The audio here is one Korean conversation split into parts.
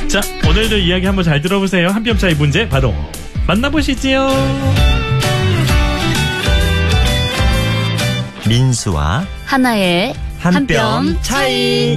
자, 오늘도 이야기 한번 잘 들어보세요. 한 뼘 차이 문제 바로 만나보시지요. 민수와 하나의 한 뼘 차이.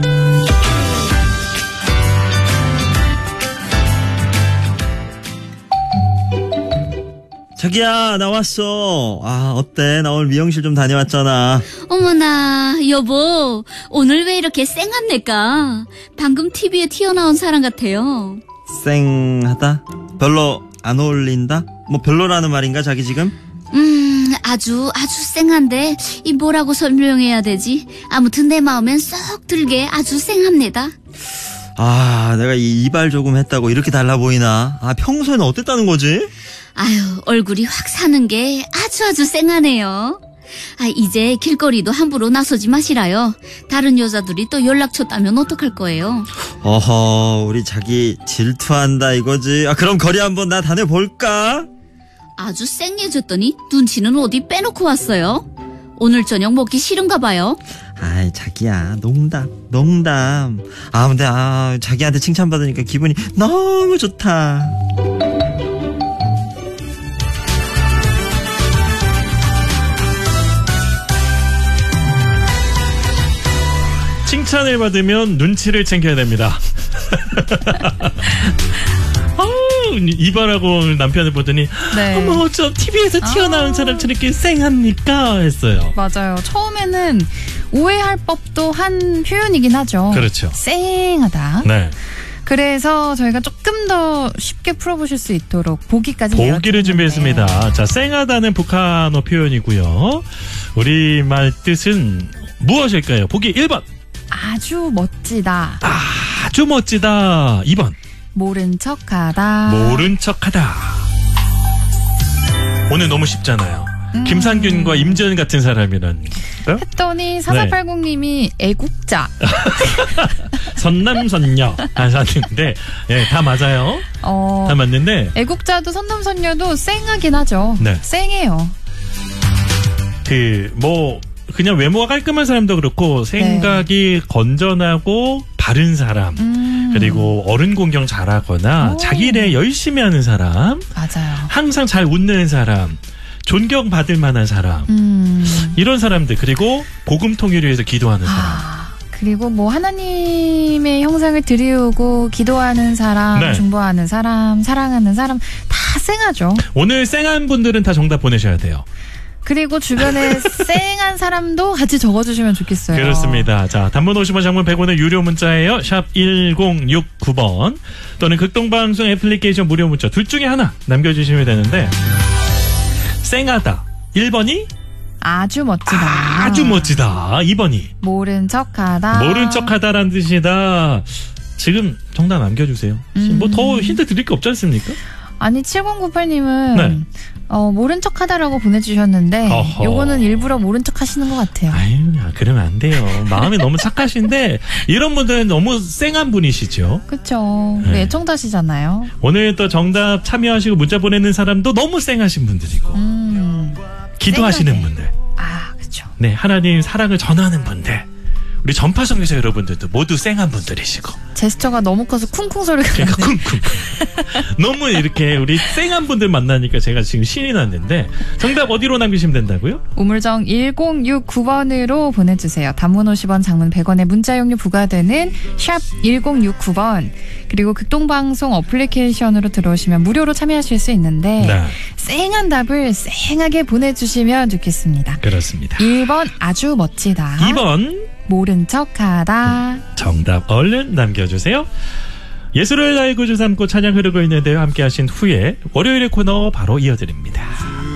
자기야, 나 왔어. 아, 어때? 나 오늘 미용실 좀 다녀왔잖아. 어머나 여보, 오늘 왜 이렇게 쌩합니까? 방금 TV에 튀어나온 사람 같아요. 쌩하다? 별로 안 어울린다? 뭐 별로라는 말인가, 자기 지금? 아주 쌩한데 이 뭐라고 설명해야 되지? 아무튼 내 마음엔 쏙 들게 아주 쌩합니다. 아, 내가 이 이발 조금 했다고 이렇게 달라 보이나? 아, 평소에는 어땠다는 거지? 아유, 얼굴이 확 사는 게 아주 쌩하네요. 아, 이제 길거리도 함부로 나서지 마시라요. 다른 여자들이 또 연락처 따면 어떡할 거예요? 어허, 우리 자기 질투한다 이거지. 아, 그럼 거리 한번 나 다녀볼까? 아주 쌩해졌더니 눈치는 어디 빼놓고 왔어요? 오늘 저녁 먹기 싫은가 봐요. 아이, 자기야, 농담. 아, 근데 자기한테 칭찬받으니까 기분이 너무 좋다. 칭찬을 받으면 눈치를 챙겨야 됩니다. 이발하고 남편을 보더니 네. 어머, 저 TV에서 튀어나온 사람처럼 이렇게 쌩합니까? 했어요. 맞아요. 처음에는 오해할 법도 한 표현이긴 하죠. 그렇죠. 쌩하다. 네. 그래서 저희가 조금 더 쉽게 풀어보실 수 있도록 보기까지 보기를 준비했습니다. 자, 쌩하다는 북한어 표현이고요. 우리말 뜻은 무엇일까요? 보기 1번. 아주 멋지다. 아주 멋지다. 2번. 모른 척하다. 모른 척하다. 오늘 너무 쉽잖아요. 김상균과 임지연 같은 사람이란. 했더니 4480님이 애국자. 선남선녀 하셨는데, 예, 다 맞아요. 다 맞는데. 애국자도 선남선녀도 쌩하긴 하죠. 네. 쌩해요. 그냥 외모가 깔끔한 사람도 그렇고 생각이 건전하고 바른 사람, 그리고 어른 공경 잘하거나 자기 일 열심히 하는 사람, 맞아요. 항상 잘 웃는 사람, 존경받을 만한 사람, 이런 사람들, 그리고 복음 통일을 위해서 기도하는 사람. 그리고 뭐 하나님의 형상을 드리우고 기도하는 사람, 네. 중보하는 사람, 사랑하는 사람 다 쌩하죠. 오늘 쌩한 분들은 다 정답 보내셔야 돼요. 그리고 주변에 쌩한 사람도 같이 적어주시면 좋겠어요. 그렇습니다. 자, 단문 50원, 장문 100원의 유료 문자예요. 샵 1069번 또는 극동방송 애플리케이션 무료 문자 둘 중에 하나 남겨주시면 되는데, 쌩하다 1번이 아주 멋지다. 아주 멋지다. 2번이 모른 척하다. 모른 척하다라는 뜻이다. 지금 정답 남겨주세요. 뭐 더 힌트 드릴 게 없지 않습니까? 아니 7098님은 네. 모른 척하다라고 보내주셨는데 어허. 요거는 일부러 모른 척 하시는 것 같아요. 아유, 그러면 안 돼요. 마음이 너무 착하신데 이런 분들은 너무 쌩한 분이시죠. 그렇죠. 네. 우리 애청자시잖아요. 오늘 또 정답 참여하시고 문자 보내는 사람도 너무 쌩하신 분들이고 기도하시는 쌩하게. 분들, 그렇죠. 네, 하나님 사랑을 전하는 분들, 우리 전파성교사 여러분들도 모두 쌩한 분들이시고. 제스처가 너무 커서 쿵쿵 소리가 그러니까 나네요. 쿵쿵. 너무 이렇게 우리 쌩한 분들 만나니까 제가 지금 신이 났는데, 정답 어디로 남기시면 된다고요? 우물정 1069번으로 보내주세요. 단문 50원, 장문 100원의 문자용료 부과되는 샵 1069번. 그리고 극동방송 어플리케이션으로 들어오시면 무료로 참여하실 수 있는데 네. 쌩한 답을 쌩하게 보내주시면 좋겠습니다. 그렇습니다. 1번 아주 멋지다. 2번 모른 척하다. 정답 얼른 남겨주세요. 예술을 나의 구주 삼고 찬양 흐르고 있는데요. 함께 하신 후에 월요일의 코너 바로 이어드립니다.